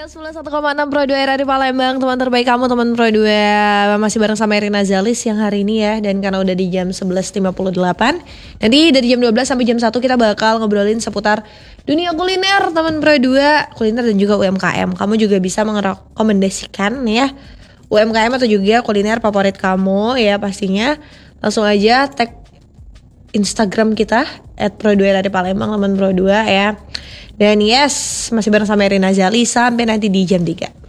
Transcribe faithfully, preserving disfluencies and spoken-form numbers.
sembilan puluh satu koma enam Pro dua R A di Palembang. Teman terbaik kamu, teman Pro dua. Masih bareng sama Irina Zalis yang hari ini ya. Dan karena udah di jam sebelas lima puluh delapan, nanti dari jam dua belas sampai jam satu kita bakal ngobrolin seputar dunia kuliner, teman Pro dua. Kuliner dan juga U M K M. Kamu juga bisa merekomendasikan ya U M K M atau juga kuliner favorit kamu ya pastinya. Langsung aja tag Instagram kita at Pro dua R A di Palembang, teman Pro dua ya. Dan yes, masih bareng sama Irina Zalis sampai nanti di jam tiga.